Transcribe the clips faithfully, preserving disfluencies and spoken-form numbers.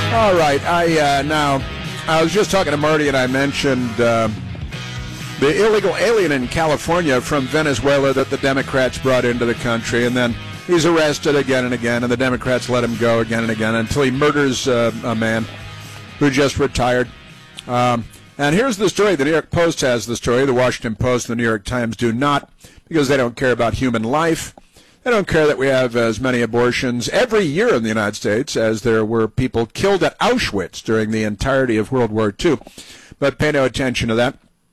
All right. I uh, now, I was just talking to Marty, and I mentioned uh, the illegal alien in California from Venezuela that the Democrats brought into the country, and then he's arrested again and again, and the Democrats let him go again and again until he murders uh, a man who just retired. Um, and here's the story. The New York Post has the story. The Washington Post and the New York Times do not, because they don't care about human life. They don't care that we have as many abortions every year in the United States as there were people killed at Auschwitz during the entirety of World War Two. But pay no attention to that.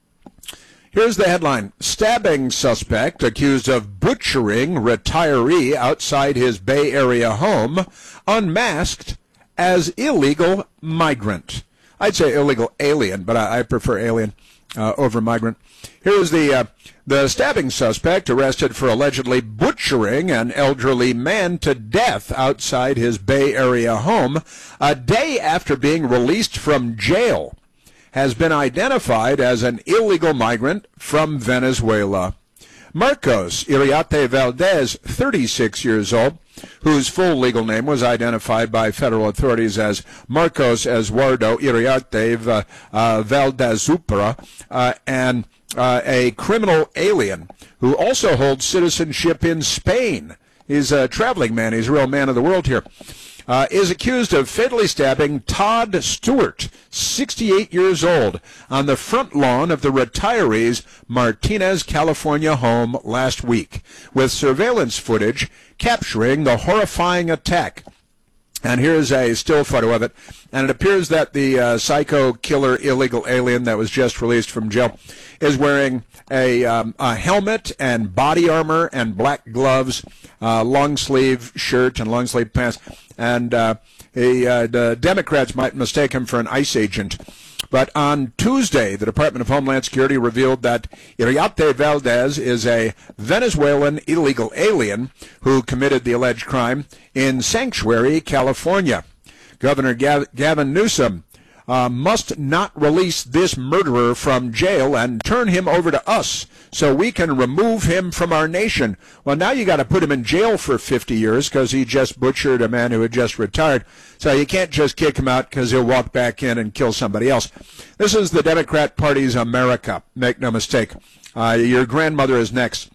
Here's the headline. Stabbing suspect accused of butchering retiree outside his Bay Area home unmasked as illegal migrant. I'd say illegal alien, but I, I prefer alien uh, over migrant. Here's the uh, the stabbing suspect arrested for allegedly butchering an elderly man to death outside his Bay Area home a day after being released from jail has been identified as an illegal migrant from Venezuela. Marcos Iriarte Valdez, thirty-six years old, whose full legal name was identified by federal authorities as Marcos Eduardo Iriarte uh, uh, Valdezupra, uh, and uh, a criminal alien who also holds citizenship in Spain. He's a traveling man. He's a real man of the world here. Uh, is accused of fatally stabbing Todd Stewart, sixty-eight years old, on the front lawn of the retiree's Martinez, California home last week, with surveillance footage capturing the horrifying attack. And here's a still photo of it. And it appears that the uh, psycho killer illegal alien that was just released from jail is wearing a, um, a helmet and body armor and black gloves, uh, long sleeve shirt and long sleeve pants. And uh, he, uh, the Democrats might mistake him for an ICE agent. But on Tuesday, the Department of Homeland Security revealed that Iriarte Valdez is a Venezuelan illegal alien who committed the alleged crime in Sanctuary, California. Governor Gav- Gavin Newsom uh, must not release this murderer from jail and turn him over to us so we can remove him from our nation. Well, now you got to put him in jail for fifty years because he just butchered a man who had just retired. So you can't just kick him out because he'll walk back in and kill somebody else. This is the Democrat Party's America. Make no mistake. Uh, your grandmother is next.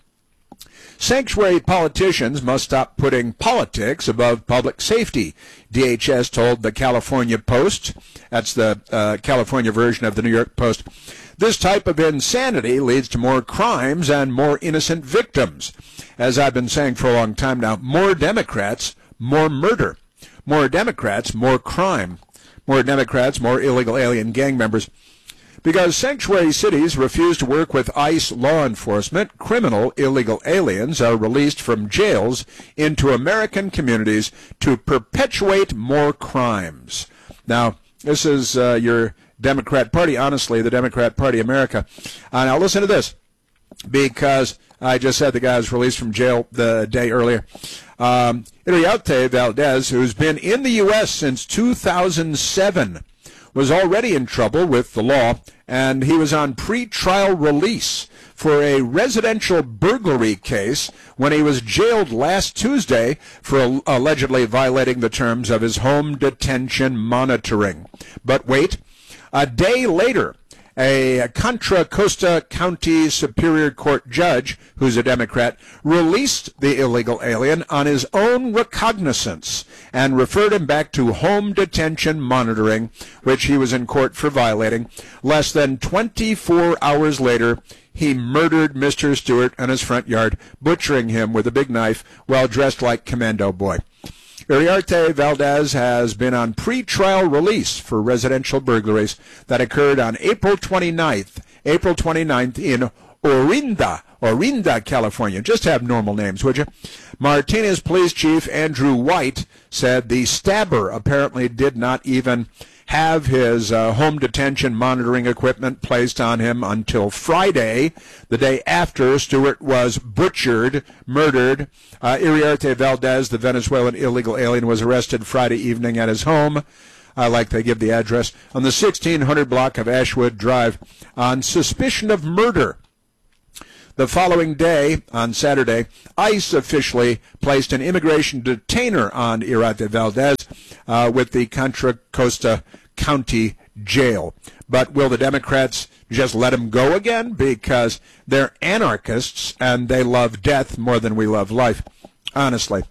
Sanctuary politicians must stop putting politics above public safety, D H S told the California Post. That's the uh, California version of the New York Post. This type of insanity leads to more crimes and more innocent victims. As I've been saying for a long time now, more Democrats, more murder. More Democrats, more crime. More Democrats, more illegal alien gang members. Because sanctuary cities refuse to work with ICE law enforcement, criminal illegal aliens are released from jails into American communities to perpetuate more crimes. Now, this is uh, your Democrat Party, honestly, the Democrat Party America. Uh, now, listen to this, because I just said the guy was released from jail the day earlier. Um, Iriarte Valdez, who's been in the U S since two thousand seven, was already in trouble with the law, and he was on pre-trial release for a residential burglary case when he was jailed last Tuesday for allegedly violating the terms of his home detention monitoring. But wait, a day later, a Contra Costa County Superior Court judge, who's a Democrat, released the illegal alien on his own recognizance and referred him back to home detention monitoring, which he was in court for violating. Less than twenty-four hours later, he murdered Mister Stewart in his front yard, butchering him with a big knife while dressed like Commando Boy. Iriarte Valdez has been on pre-trial release for residential burglaries that occurred on April twenty-ninth, April twenty-ninth in Orinda, Orinda, California. Just have normal names, would you? Martinez Police Chief Andrew White said the stabber apparently did not even have his uh, home detention monitoring equipment placed on him until Friday, the day after Stewart was butchered, murdered. Uh, Iriarte Valdez, the Venezuelan illegal alien, was arrested Friday evening at his home. I like they give the address, on the sixteen hundred block of Ashwood Drive on suspicion of murder. The following day, on Saturday, ICE officially placed an immigration detainer on Iriarte Valdez uh, with the Contra Costa County Jail. But will the Democrats just let him go again? Because they're anarchists and they love death more than we love life. Honestly.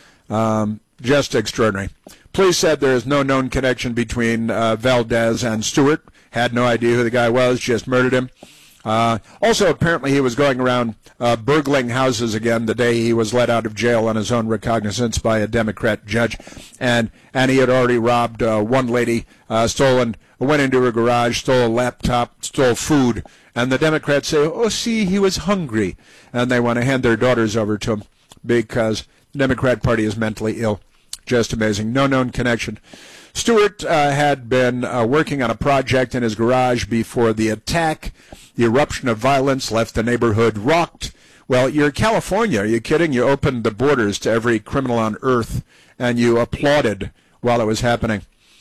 Um, just extraordinary. Police said there is no known connection between uh, Valdez and Stewart. Had no idea who the guy was, just murdered him. Uh, also, apparently he was going around uh, burgling houses again the day he was let out of jail on his own recognizance by a Democrat judge. And and he had already robbed uh, one lady, uh, stolen, went into her garage, stole a laptop, stole food. And the Democrats say, oh, see, he was hungry. And they want to hand their daughters over to him because the Democrat Party is mentally ill. Just amazing. No known connection. Stewart uh, had been uh, working on a project in his garage before the attack. The eruption of violence left the neighborhood rocked. Well, you're California. Are you kidding? You opened the borders to every criminal on earth, and you applauded while it was happening.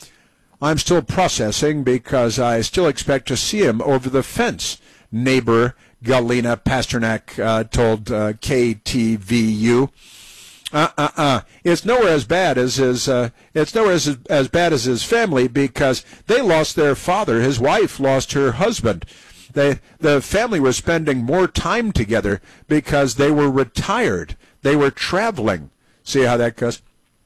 I'm still processing because I still expect to see him over the fence, neighbor Galina Pasternak uh, told uh, K T V U. Uh, uh, uh. It's nowhere as bad as his. Uh, it's nowhere as as bad as his family because they lost their father. His wife lost her husband. They the family was spending more time together because they were retired. They were traveling. See how that goes.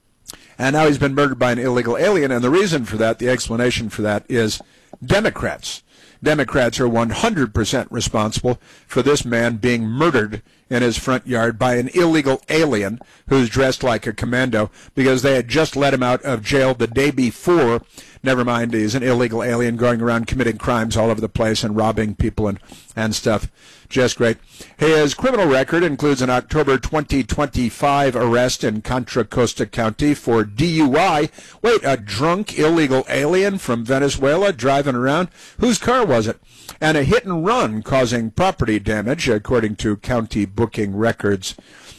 And now he's been murdered by an illegal alien. And the reason for that, the explanation for that, is Democrats. Democrats are one hundred percent responsible for this man being murdered in his front yard by an illegal alien who's dressed like a commando because they had just let him out of jail the day before. Never mind, he's an illegal alien going around committing crimes all over the place and robbing people and, and stuff. Just great. His criminal record includes an October twenty twenty-five arrest in Contra Costa County for D U I. Wait, a drunk illegal alien from Venezuela driving around? Whose car was it? And a hit and run causing property damage, according to county booking records.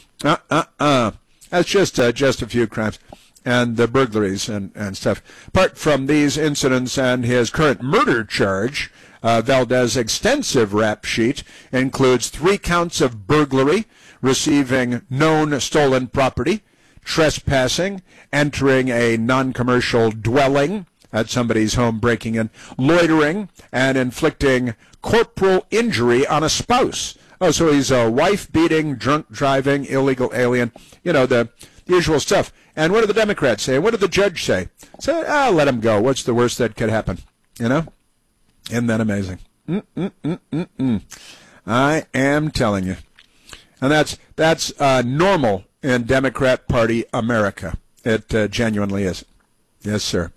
Uh-uh-uh. That's just uh, just a few crimes. And the burglaries and, and stuff. Apart from these incidents and his current murder charge, uh, Valdez's extensive rap sheet includes three counts of burglary, receiving known stolen property, trespassing, entering a non-commercial dwelling at somebody's home, breaking in, loitering, and inflicting corporal injury on a spouse. Oh, so he's a wife-beating, drunk-driving, illegal alien. You know, the usual stuff. And what do the Democrats say? What did the judge say? Say, ah, let him go. What's the worst that could happen? You know? Isn't that amazing? Mm-mm-mm-mm-mm. I am telling you. And that's that's uh, normal in Democrat Party America. It uh, genuinely is. Yes, sir.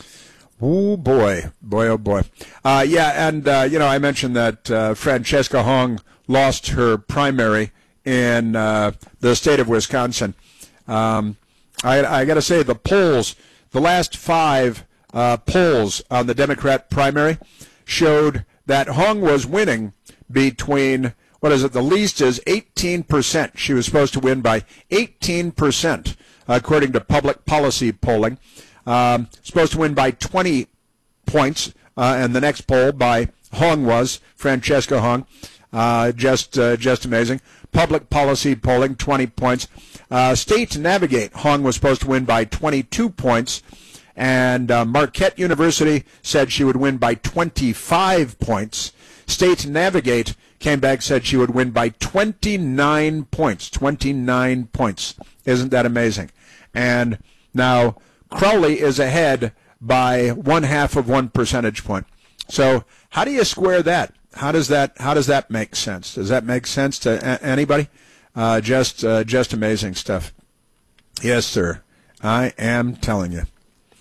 Oh, boy. Boy, oh, boy. Uh, yeah, and, uh, you know, I mentioned that uh, Francesca Hong lost her primary in uh, the state of Wisconsin. Um, I, I got to say, the polls, the last five uh, polls on the Democrat primary showed that Hong was winning between, what is it, the least is eighteen percent. She was supposed to win by eighteen percent, according to public policy polling. Um, supposed to win by twenty points, uh, and the next poll by Hong was, Francesca Hong, uh, just, uh, just amazing. Public policy polling, twenty points. Uh, State Navigate, Hong was supposed to win by twenty-two points, and uh, Marquette University said she would win by twenty-five points. State Navigate came back, said she would win by twenty-nine points. twenty-nine points. Isn't that amazing? And now Crowley is ahead by one half of one percentage point. So how do you square that? How does that how does that make sense? Does that make sense to a- anybody? Uh, just uh, just amazing stuff. Yes, sir. I am telling you.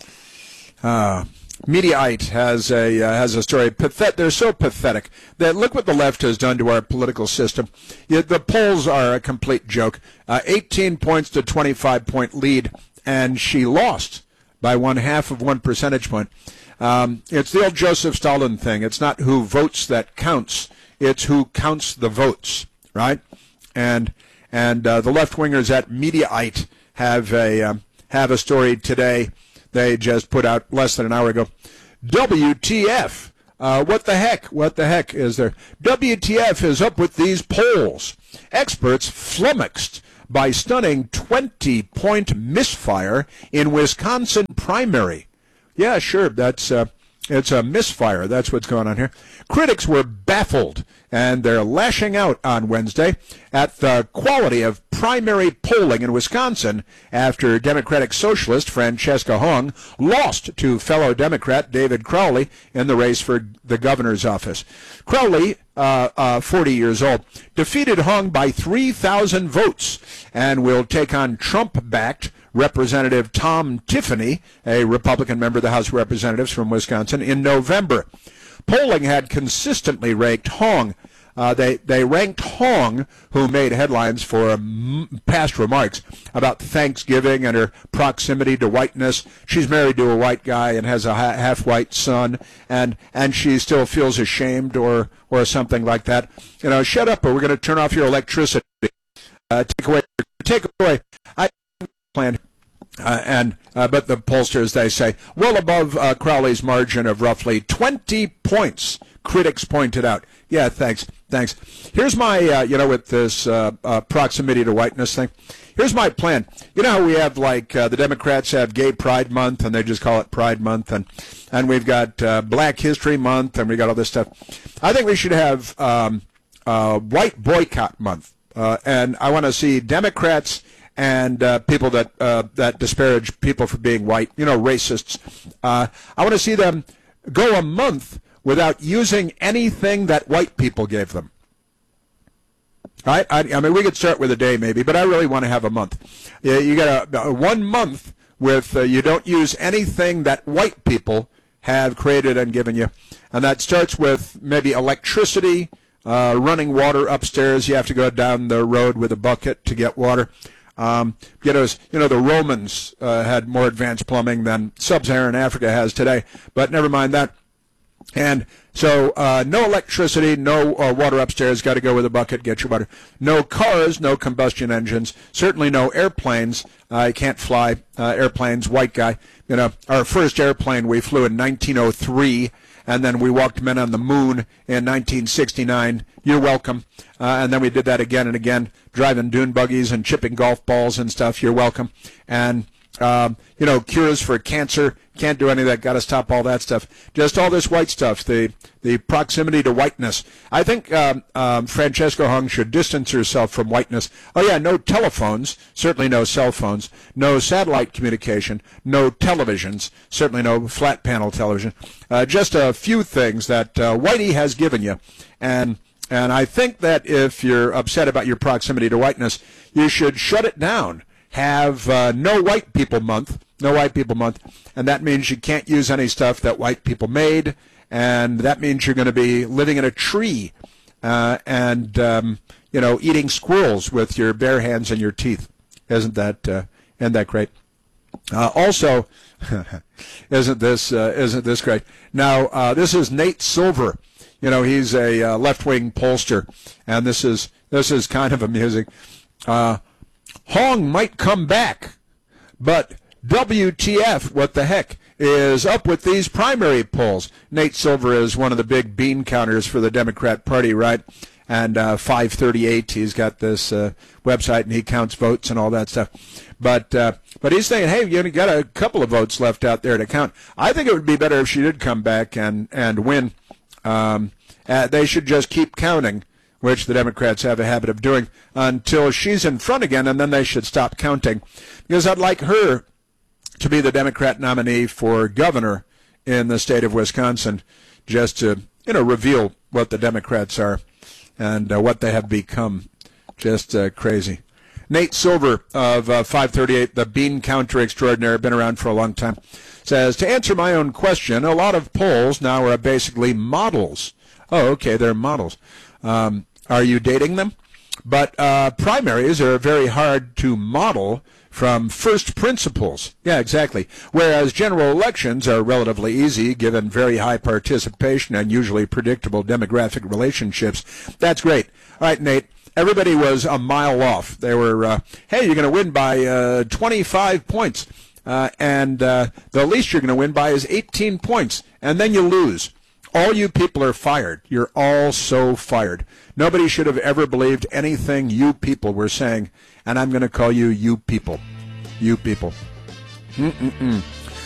Uh, Mediaite has a uh, has a story. Pathet- they're so pathetic that look what the left has done to our political system. Yeah, the polls are a complete joke. Uh, eighteen points to twenty-five point lead, and she lost by one half of one percentage point. Um, it's the old Joseph Stalin thing. It's not who votes that counts. It's who counts the votes, right? And and uh, the left-wingers at Mediaite have a um, have a story today. They just put out less than an hour ago. W T F? Uh, what the heck? What the heck is there? W T F is up with these polls. Experts flummoxed by stunning twenty-point misfire in Wisconsin primary. Yeah, sure, that's uh, it's a misfire. That's what's going on here. Critics were baffled, and they're lashing out on Wednesday at the quality of primary polling in Wisconsin after Democratic Socialist Francesca Hong lost to fellow Democrat David Crowley in the race for the governor's office. Crowley, uh, uh, forty years old, defeated Hong by three thousand votes and will take on Trump-backed Representative Tom Tiffany, a Republican member of the House of Representatives from Wisconsin, in November. Polling had consistently ranked Hong. Uh, they, they ranked Hong, who made headlines for um, past remarks about Thanksgiving and her proximity to whiteness. She's married to a white guy and has a ha- half-white son, and, and she still feels ashamed or, or something like that. You know, shut up or we're going to turn off your electricity. Uh, take away, take away. I plan. Uh, and uh, but the pollsters, they say, well above uh, Crowley's margin of roughly twenty points, critics pointed out. Yeah, thanks, thanks. Here's my, uh, you know, with this uh, uh, proximity to whiteness thing, here's my plan. You know how we have, like, uh, the Democrats have Gay Pride Month, and they just call it Pride Month, and, and we've got uh, Black History Month, and we got all this stuff. I think we should have um, uh, White Boycott Month, uh, and I want to see Democrats and uh, people that uh, that disparage people for being white, you know, racists. Uh, I want to see them go a month without using anything that white people gave them. Right? I, I mean, we could start with a day maybe, but I really want to have a month. You, you got a, a one month with uh, you don't use anything that white people have created and given you, and that starts with maybe electricity, uh, running water upstairs. You have to go down the road with a bucket to get water. Um, you know, you know, the Romans uh, had more advanced plumbing than sub-Saharan Africa has today, but never mind that. And so uh, no electricity, no uh, water upstairs, got to go with a bucket, get your water. No cars, no combustion engines, certainly no airplanes. I uh, can't fly uh, airplanes, white guy. You know, our first airplane we flew in nineteen oh three, and then we walked men on the moon in nineteen sixty-nine. You're welcome. Uh, and then we did that again and again, driving dune buggies and chipping golf balls and stuff. You're welcome. And, um, you know, cures for cancer, can't do any of that, got to stop all that stuff. Just all this white stuff, the the proximity to whiteness. I think um, um, Francesca Hong should distance herself from whiteness. Oh, yeah, no telephones, certainly no cell phones, no satellite communication, no televisions, certainly no flat panel television. Uh, just a few things that uh, Whitey has given you. And And I think that if you're upset about your proximity to whiteness, you should shut it down. Have uh, no white people month, no white people month, and that means you can't use any stuff that white people made, and that means you're going to be living in a tree uh, and, um, you know, eating squirrels with your bare hands and your teeth. Isn't that, uh, isn't that great? Uh, also, isn't this uh, isn't this great? Now, uh, this is Nate Silver. You know, he's a uh, left-wing pollster, and this is this is kind of amusing. Uh, Hong might come back, but W T F, what the heck, is up with these primary polls. Nate Silver is one of the big bean counters for the Democrat Party, right? And uh, five thirty-eight, he's got this uh, website, and he counts votes and all that stuff. But uh, but he's saying, hey, you got a couple of votes left out there to count. I think it would be better if she did come back and, and win. Um, uh, they should just keep counting, which the Democrats have a habit of doing, until she's in front again, and then they should stop counting. Because I'd like her to be the Democrat nominee for governor in the state of Wisconsin, just to, you know, reveal what the Democrats are and uh, what they have become. Just uh, crazy. Nate Silver of uh, five thirty-eight, the bean counter extraordinaire, been around for a long time, says, to answer my own question, a lot of polls now are basically models. Oh, okay, they're models. Um, are you dating them? But uh, primaries are very hard to model from first principles. Yeah, exactly. Whereas general elections are relatively easy, given very high participation and usually predictable demographic relationships. That's great. All right, Nate. Everybody was a mile off. They were, uh, hey, you're going to win by uh, twenty-five points. Uh, and uh, the least you're going to win by is eighteen points. And then you lose. All you people are fired. You're all so fired. Nobody should have ever believed anything you people were saying, and I'm going to call you you people. You people. Mm-mm-mm.